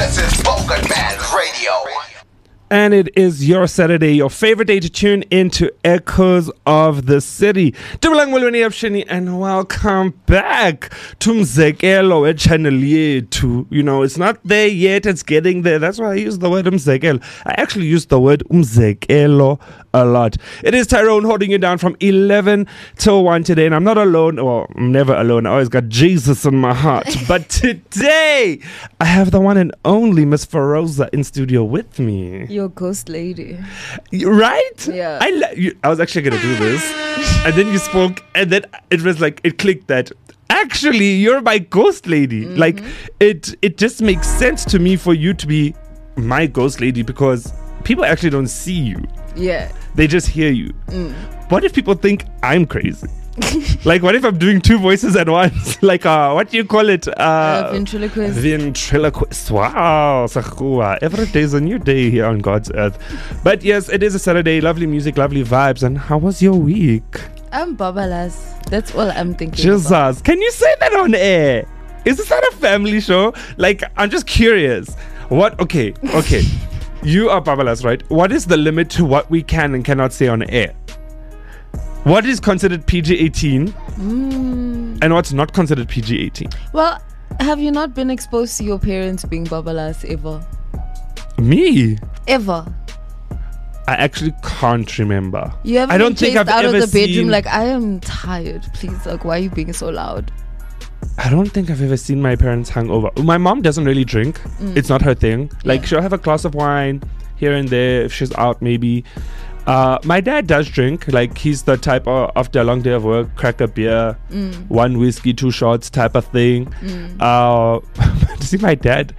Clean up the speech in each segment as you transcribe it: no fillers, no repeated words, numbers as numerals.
This is Spoken Man Radio. And it is your Saturday, your favorite day to tune into Echoes of the City. Dumelang molweni Abshini, and welcome back to Mzekelo channel yethu. You know, it's not there yet, it's getting there. That's why I use the word Mzekelo. I actually use the word Mzekelo a lot. It is Tyrone holding you down from 11 till 1 today, and I'm not alone. Well, I'm never alone. I always got Jesus in my heart. But today, I have the one and only Miss Feroza in studio with me. Your ghost lady. Right? Yeah. I was actually going to do this. And then you spoke, and then it was like, it clicked that actually you're my ghost lady. Mm-hmm. Like, it just makes sense to me for you to be my ghost lady because people actually don't see you. Yeah. They just hear you. What if people think I'm crazy? Like, what if I'm doing two voices at once? Like, what do you call it? Ventriloquist. Ventriloquist. Wow. Sakua. Every day is a new day here on God's earth. But yes, it is a Saturday. Lovely music, lovely vibes. And how was your week? I'm Babalas. That's all I'm thinking Jesus. about. Can you say that on air? Is this not a family show? Like, I'm just curious. What? Okay. You are Babalas, right? What is the limit to what we can and cannot say on air? What is considered PG-18 and what's not considered PG-18? Well, have you not been exposed to your parents being Babalas ever? Me? Ever? I actually can't remember. You haven't I don't been think chased I've out of ever the bedroom seen, like, I am tired. Please, like, why are you being so loud? I don't think I've ever seen my parents hungover. My mom doesn't really drink. It's not her thing. Like, she'll have a glass of wine here and there if she's out maybe. My dad does drink. Like, he's the type of, after a long day of work, crack a beer, one whiskey, 2 shots type of thing. See, my dad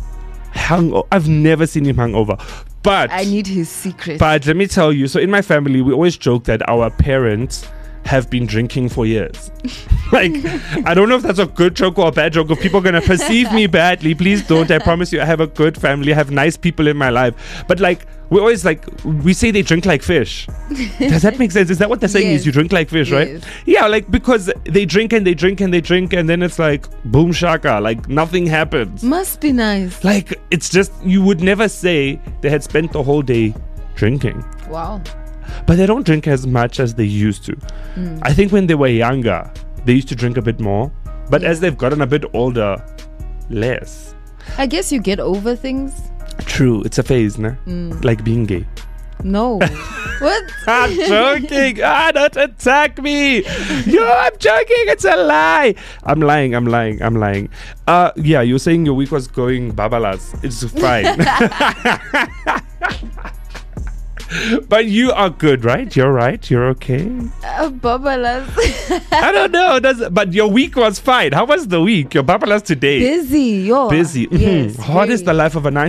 I've never seen him hungover. But I need his secret. But let me tell you, so in my family, we always joke that our parents have been drinking for years. Like, I don't know if that's a good joke or a bad joke. If people are going to perceive me badly, please don't. I promise you, I have a good family. I have nice people in my life. But like, we always like, we say they drink like fish. Does that make sense? Is that what they're saying? Yes. Is you drink like fish, Yes. right? Yeah, like, because they drink and they drink and they drink, and then it's like, boom shaka, like nothing happens. Must be nice. Like, it's just, you would never say they had spent the whole day drinking. Wow. But they don't drink as much as they used to. I think when they were younger, they used to drink a bit more. But as they've gotten a bit older, less. I guess you get over things. True, it's a phase, nah? Like being gay. No. What? I'm joking. Don't attack me. Yo, I'm joking. It's a lie. I'm lying. Yeah, you were saying your week was going babalas. It's fine. But you are good, right? You're right. You're okay. Babalas. I don't know. But your week was fine. How was the week? Your babalas today? Busy. Yo. Busy. Yes, What is very. the life of a 9